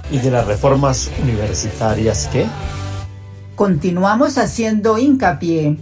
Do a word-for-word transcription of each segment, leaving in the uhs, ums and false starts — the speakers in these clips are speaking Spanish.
¿Y de las reformas universitarias qué? Continuamos haciendo hincapié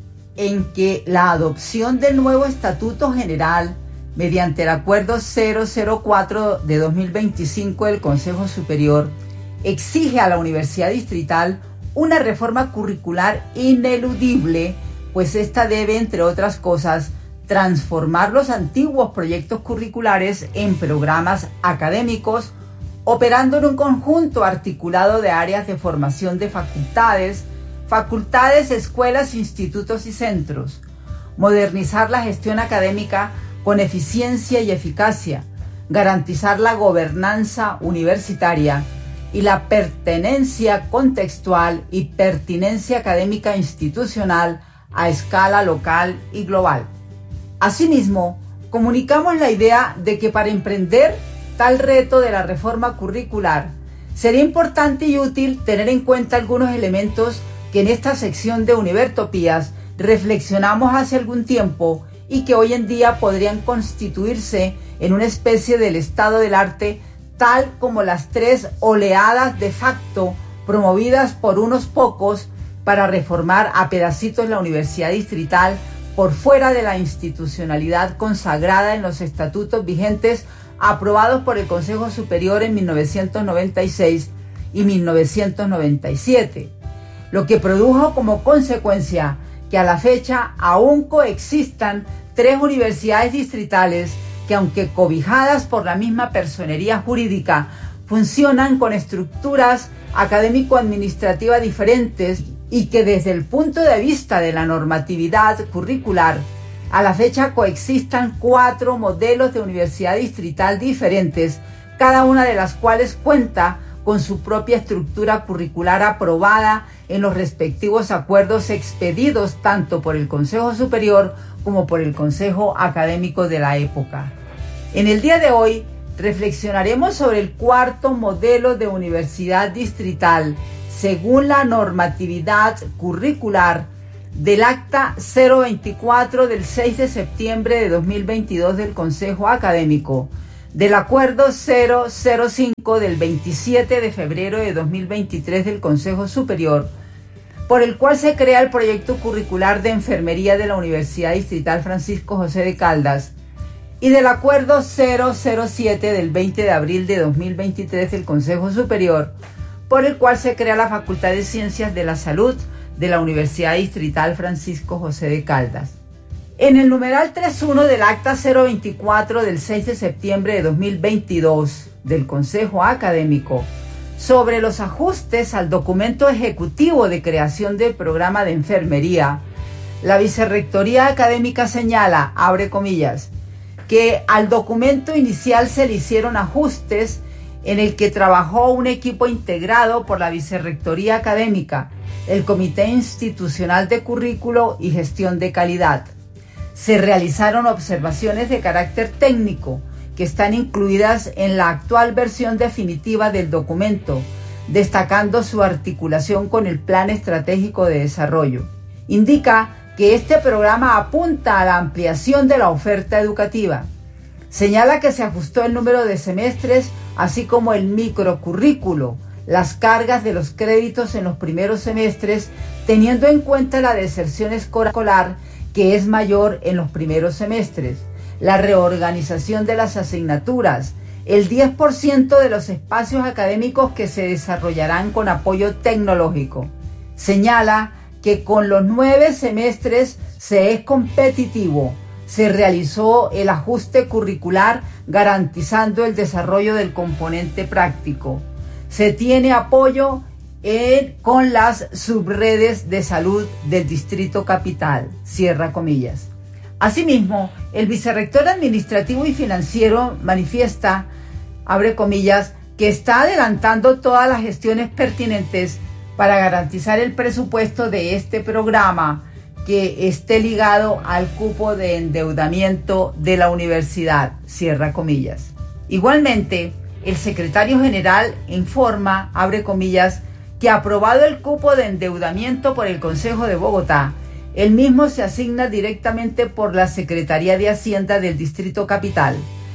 en que la adopción del nuevo Estatuto General mediante el Acuerdo cero cero cuatro de dos mil veinticinco del Consejo Superior exige a la Universidad Distrital una reforma curricular ineludible, pues esta debe, entre otras cosas, transformar los antiguos proyectos curriculares en programas académicos, operando en un conjunto articulado de áreas de formación de facultades, facultades, escuelas, institutos y centros, modernizar la gestión académica con eficiencia y eficacia, garantizar la gobernanza universitaria y la pertenencia contextual y pertinencia académica institucional a escala local y global. Asimismo, comunicamos la idea de que para emprender tal reto de la reforma curricular, sería importante y útil tener en cuenta algunos elementos que en esta sección de Univertopías reflexionamos hace algún tiempo y que hoy en día podrían constituirse en una especie del estado del arte, tal como las tres oleadas de facto promovidas por unos pocos para reformar a pedacitos la Universidad Distrital por fuera de la institucionalidad consagrada en los estatutos vigentes aprobados por el Consejo Superior en mil novecientos noventa y seis y mil novecientos noventa y siete, lo que produjo como consecuencia que a la fecha aún coexistan tres universidades distritales que, aunque cobijadas por la misma personería jurídica, funcionan con estructuras académico-administrativas diferentes y que desde el punto de vista de la normatividad curricular, a la fecha coexistan cuatro modelos de universidad distrital diferentes, cada una de las cuales cuenta con su propia estructura curricular aprobada en los respectivos acuerdos expedidos tanto por el Consejo Superior como por el Consejo Académico de la época. En el día de hoy reflexionaremos sobre el cuarto modelo de universidad distrital según la normatividad curricular del Acta cero veinticuatro del seis de septiembre de dos mil veintidós del Consejo Académico, del Acuerdo cero cero cinco del veintisiete de febrero de dos mil veintitrés del Consejo Superior, por el cual se crea el proyecto curricular de enfermería de la Universidad Distrital Francisco José de Caldas, y del Acuerdo cero cero siete del veinte de abril de dos mil veintitrés del Consejo Superior, por el cual se crea la Facultad de Ciencias de la Salud de la Universidad Distrital Francisco José de Caldas. En el numeral tres punto uno del Acta cero veinticuatro del seis de septiembre de dos mil veintidós del Consejo Académico sobre los ajustes al documento ejecutivo de creación del programa de enfermería, la Vicerrectoría Académica señala, abre comillas, que al documento inicial se le hicieron ajustes en el que trabajó un equipo integrado por la Vicerrectoría Académica, el Comité Institucional de Currículo y Gestión de Calidad. Se realizaron observaciones de carácter técnico que están incluidas en la actual versión definitiva del documento, destacando su articulación con el Plan Estratégico de Desarrollo. Indica que este programa apunta a la ampliación de la oferta educativa. Señala que se ajustó el número de semestres, así como el microcurrículo, las cargas de los créditos en los primeros semestres, teniendo en cuenta la deserción escolar, que es mayor en los primeros semestres, la reorganización de las asignaturas, el diez por ciento de los espacios académicos que se desarrollarán con apoyo tecnológico. Señala que con los nueve semestres se es competitivo. Se realizó el ajuste curricular garantizando el desarrollo del componente práctico. Se tiene apoyo en, con las subredes de salud del Distrito Capital, cierra comillas. Asimismo, el vicerrector administrativo y financiero manifiesta, abre comillas, que está adelantando todas las gestiones pertinentes para garantizar el presupuesto de este programa que esté ligado al cupo de endeudamiento de la universidad, cierra comillas. Igualmente, el secretario general informa, abre comillas, que aprobado el cupo de endeudamiento por el Consejo de Bogotá, el mismo se asigna directamente por la Secretaría de Hacienda del Distrito Capital,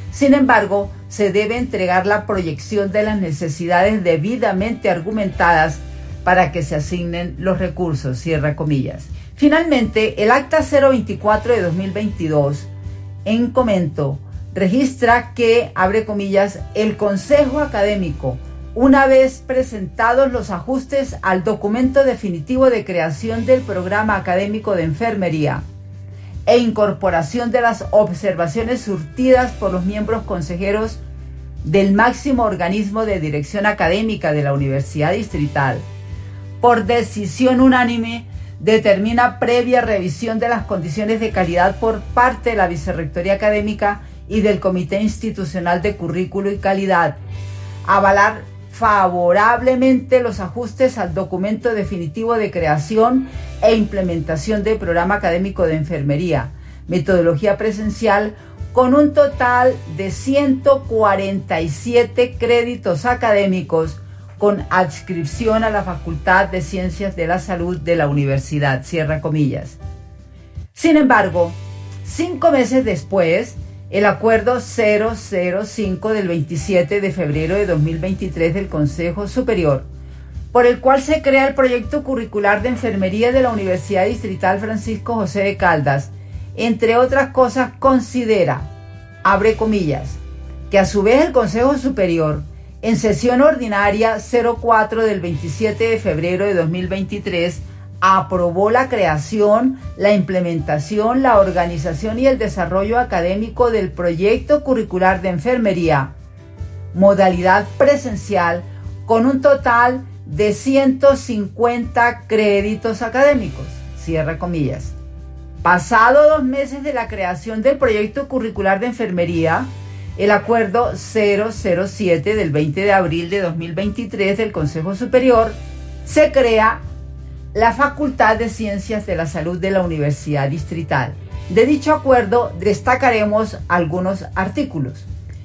Sin embargo, se debe entregar la proyección de las necesidades debidamente argumentadas para que se asignen los recursos, cierra comillas. Finalmente, el Acta cero veinticuatro de dos mil veintidós, en comento, registra que, abre comillas, el Consejo Académico, una vez presentados los ajustes al documento definitivo de creación del programa académico de enfermería e incorporación de las observaciones surtidas por los miembros consejeros del máximo organismo de dirección académica de la Universidad Distrital, por decisión unánime, determina previa revisión de las condiciones de calidad por parte de la Vicerrectoría Académica y del Comité Institucional de Currículo y Calidad, avalar favorablemente los ajustes al documento definitivo de creación e implementación del programa académico de enfermería, metodología presencial, con un total de ciento cuarenta y siete créditos académicos con adscripción a la Facultad de Ciencias de la Salud de la Universidad, cierra comillas. Sin embargo, cinco meses después, el Acuerdo cero cero cinco del veintisiete de febrero de dos mil veintitrés del Consejo Superior, por el cual se crea el proyecto curricular de enfermería de la Universidad Distrital Francisco José de Caldas, entre otras cosas, considera, abre comillas, que a su vez el Consejo Superior, en sesión ordinaria cero cuatro del veintisiete de febrero de dos mil veintitrés, aprobó la creación, la implementación, la organización y el desarrollo académico del proyecto curricular de enfermería, modalidad presencial, con un total de ciento cincuenta créditos académicos, cierra comillas. Pasado dos meses de la creación del proyecto curricular de enfermería, el Acuerdo cero cero siete del veinte de abril de dos mil veintitrés del Consejo Superior, se crea la Facultad de Ciencias de la Salud de la Universidad Distrital. De dicho acuerdo destacaremos algunos artículos.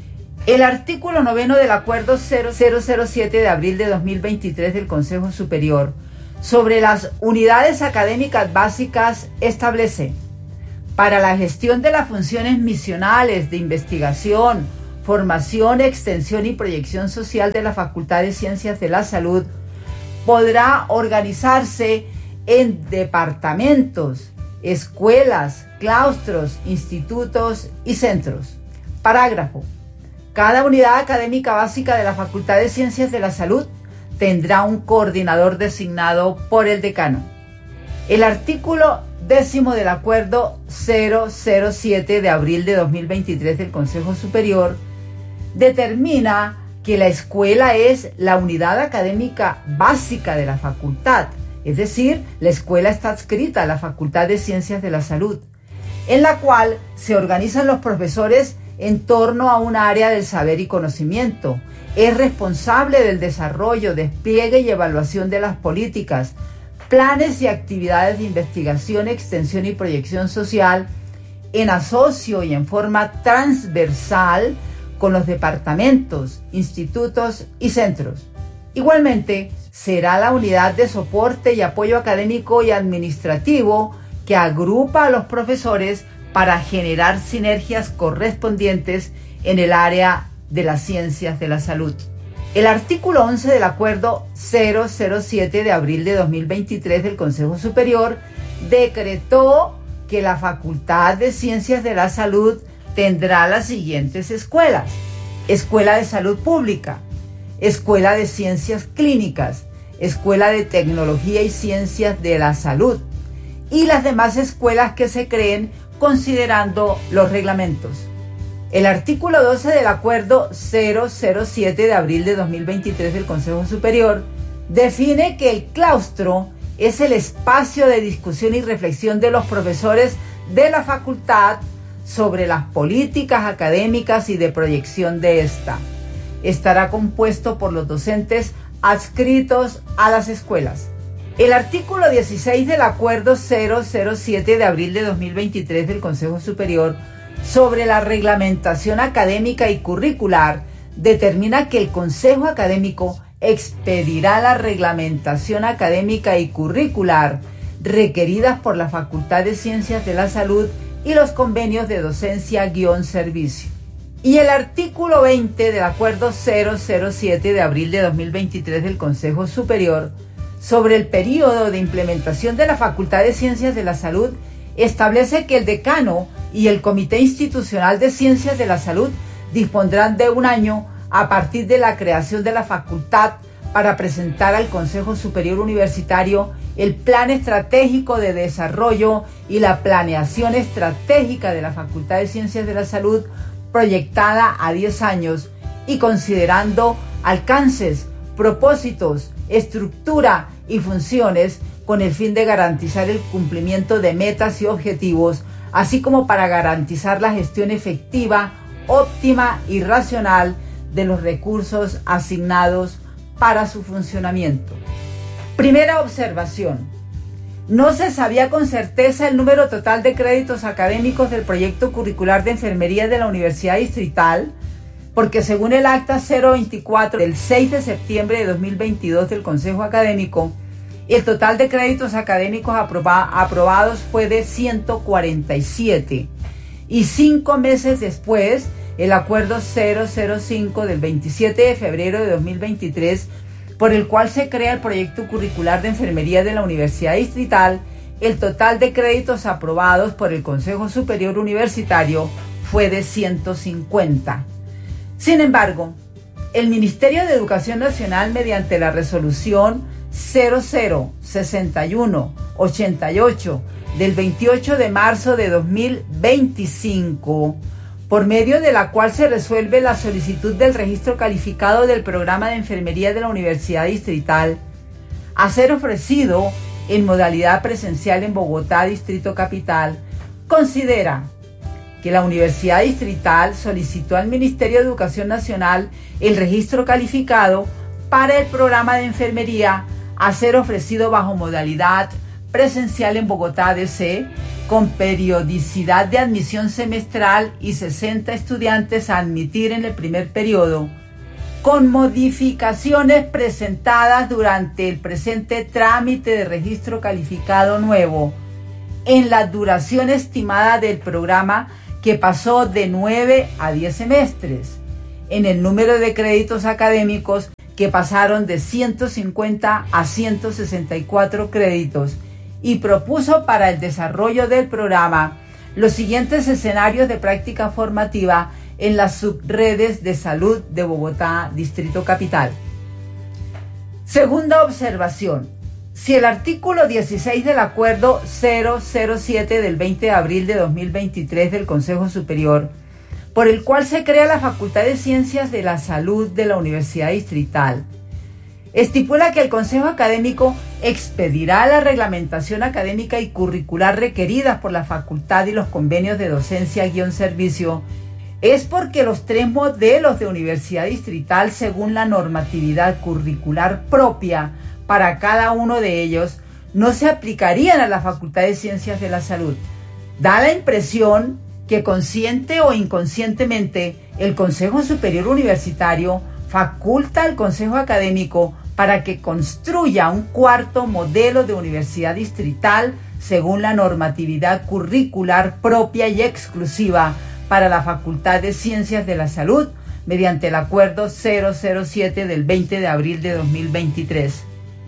El artículo noveno del Acuerdo cero cero siete de abril de dos mil veintitrés del Consejo Superior sobre las unidades académicas básicas establece: para la gestión de las funciones misionales de investigación, formación, extensión y proyección social de la Facultad de Ciencias de la Salud, podrá organizarse en departamentos, escuelas, claustros, institutos y centros. Parágrafo. Cada unidad académica básica de la Facultad de Ciencias de la Salud tendrá un coordinador designado por el decano. El artículo décimo del Acuerdo cero cero siete de abril de dos mil veintitrés del Consejo Superior determina que la escuela es la unidad académica básica de la facultad, es decir, la escuela está adscrita a la Facultad de Ciencias de la Salud, en la cual se organizan los profesores en torno a un área del saber y conocimiento. Es responsable del desarrollo, despliegue y evaluación de las políticas, planes y actividades de investigación, extensión y proyección social en asocio y en forma transversal con los departamentos, institutos y centros. Igualmente, será la unidad de soporte y apoyo académico y administrativo que agrupa a los profesores para generar sinergias correspondientes en el área de las ciencias de la salud. El artículo once del Acuerdo cero cero siete de abril de dos mil veintitrés del Consejo Superior decretó que la Facultad de Ciencias de la Salud tendrá las siguientes escuelas: Escuela de Salud Pública, Escuela de Ciencias Clínicas, Escuela de Tecnología y Ciencias de la Salud y las demás escuelas que se creen considerando los reglamentos. El artículo doce del Acuerdo cero cero siete de abril de dos mil veintitrés del Consejo Superior define que el claustro es el espacio de discusión y reflexión de los profesores de la facultad sobre las políticas académicas y de proyección de esta. Estará compuesto por los docentes adscritos a las escuelas. El artículo dieciséis del Acuerdo cero cero siete de abril de dos mil veintitrés del Consejo Superior sobre la reglamentación académica y curricular determina que el Consejo Académico expedirá la reglamentación académica y curricular requeridas por la Facultad de Ciencias de la Salud y los convenios de docencia-servicio. Y el artículo veinte del Acuerdo cero cero siete de abril de dos mil veintitrés del Consejo Superior sobre el periodo de implementación de la Facultad de Ciencias de la Salud establece que el decano y el Comité Institucional de Ciencias de la Salud dispondrán de un año a partir de la creación de la facultad para presentar al Consejo Superior Universitario el Plan Estratégico de Desarrollo y la Planeación Estratégica de la Facultad de Ciencias de la Salud proyectada a diez años y considerando alcances, propósitos, estructura y funciones con el fin de garantizar el cumplimiento de metas y objetivos, así como para garantizar la gestión efectiva, óptima y racional de los recursos asignados para su funcionamiento. Primera observación. No se sabía con certeza el número total de créditos académicos del proyecto curricular de enfermería de la Universidad Distrital, porque según el acta cero veinticuatro del seis de septiembre de dos mil veintidós del Consejo Académico, el total de créditos académicos aproba- aprobados fue de ciento cuarenta y siete. Y cinco meses después, el Acuerdo cero cero cinco del veintisiete de febrero de dos mil veintitrés, por el cual se crea el proyecto curricular de enfermería de la Universidad Distrital, el total de créditos aprobados por el Consejo Superior Universitario fue de ciento cincuenta. Sin embargo, el Ministerio de Educación Nacional, mediante la resolución cero cero sesenta y uno ochenta y ocho del veintiocho de marzo de dos mil veinticinco, por medio de la cual se resuelve la solicitud del registro calificado del programa de enfermería de la Universidad Distrital, a ser ofrecido en modalidad presencial en Bogotá, Distrito Capital, considera que la Universidad Distrital solicitó al Ministerio de Educación Nacional el registro calificado para el programa de enfermería a ser ofrecido bajo modalidad presencial en Bogotá, D C, con periodicidad de admisión semestral y sesenta estudiantes a admitir en el primer periodo, con modificaciones presentadas durante el presente trámite de registro calificado nuevo, en la duración estimada del programa que pasó de nueve a diez semestres, en el número de créditos académicos que pasaron de ciento cincuenta a ciento sesenta y cuatro créditos, y propuso para el desarrollo del programa los siguientes escenarios de práctica formativa en las subredes de salud de Bogotá, Distrito Capital. Segunda observación. Si el artículo dieciséis del Acuerdo cero cero siete del veinte de abril de dos mil veintitrés del Consejo Superior, por el cual se crea la Facultad de Ciencias de la Salud de la Universidad Distrital, estipula que el Consejo Académico expedirá la reglamentación académica y curricular requeridas por la facultad y los convenios de docencia-servicio, es porque los tres modelos de Universidad Distrital, según la normatividad curricular propia para cada uno de ellos, no se aplicarían a la Facultad de Ciencias de la Salud. Da la impresión que consciente o inconscientemente el Consejo Superior Universitario faculta al Consejo Académico para que construya un cuarto modelo de universidad distrital según la normatividad curricular propia y exclusiva para la Facultad de Ciencias de la Salud mediante el Acuerdo cero cero siete del veinte de abril de dos mil veintitrés.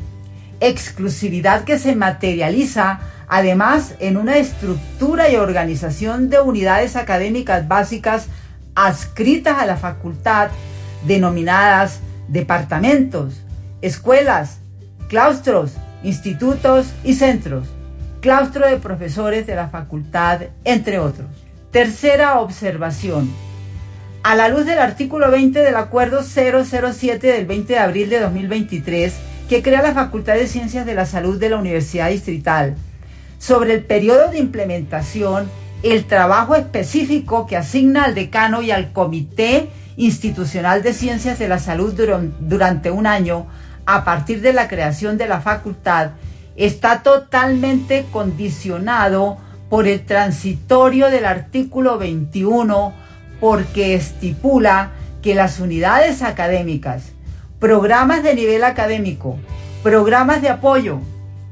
Exclusividad que se materializa además en una estructura y organización de unidades académicas básicas adscritas a la facultad, denominadas departamentos, escuelas, claustros, institutos y centros, claustro de profesores de la facultad, entre otros. Tercera observación. A la luz del artículo veinte del Acuerdo cero cero siete del veinte de abril de dos mil veintitrés, que crea la Facultad de Ciencias de la Salud de la Universidad Distrital, sobre el periodo de implementación, el trabajo específico que asigna al decano y al Comité Institucional de Ciencias de la Salud durante un año a partir de la creación de la facultad, está totalmente condicionado por el transitorio del artículo veintiuno, porque estipula que las unidades académicas, programas de nivel académico, programas de apoyo,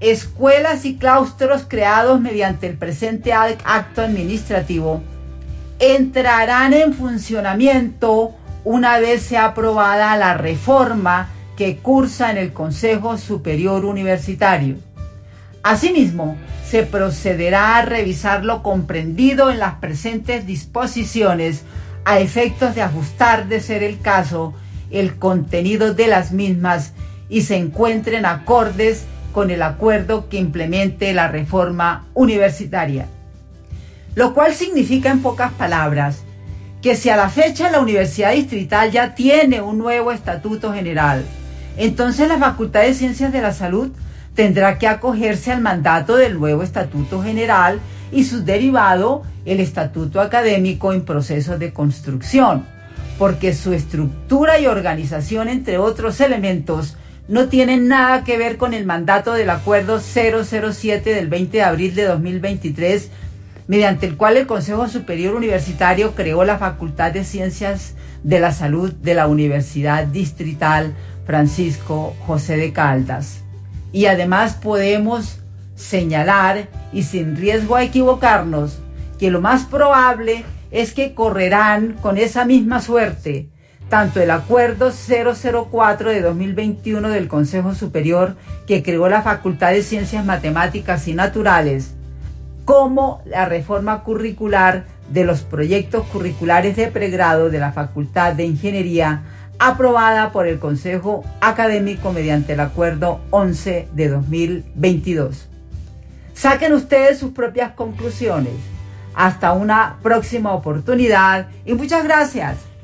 escuelas y claustros creados mediante el presente acto administrativo entrarán en funcionamiento una vez sea aprobada la reforma que cursa en el Consejo Superior Universitario. Asimismo, se procederá a revisar lo comprendido en las presentes disposiciones a efectos de ajustar, de ser el caso, el contenido de las mismas y se encuentren acordes con el acuerdo que implemente la reforma universitaria. Lo cual significa, en pocas palabras, que si a la fecha la Universidad Distrital ya tiene un nuevo Estatuto General, entonces la Facultad de Ciencias de la Salud tendrá que acogerse al mandato del nuevo Estatuto General y su derivado, el Estatuto Académico, en proceso de construcción, porque su estructura y organización, entre otros elementos, no tienen nada que ver con el mandato del Acuerdo cero cero siete del veinte de abril de dos mil veintitrés, mediante el cual el Consejo Superior Universitario creó la Facultad de Ciencias de la Salud de la Universidad Distrital Francisco José de Caldas. Y además podemos señalar, y sin riesgo a equivocarnos, que lo más probable es que correrán con esa misma suerte tanto el Acuerdo cero cero cuatro de dos mil veintiuno del Consejo Superior que creó la Facultad de Ciencias Matemáticas y Naturales, como la reforma curricular de los proyectos curriculares de pregrado de la Facultad de Ingeniería, aprobada por el Consejo Académico mediante el Acuerdo once de dos mil veintidós. Saquen ustedes sus propias conclusiones. Hasta una próxima oportunidad y muchas gracias.